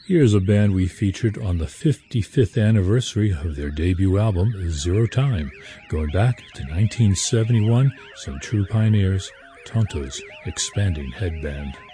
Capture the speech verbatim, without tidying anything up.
Here's a band we featured on the fifty-fifth anniversary of their debut album, Zero Time. Going back to nineteen seventy-one, some true pioneers, Tonto's Expanding Headband.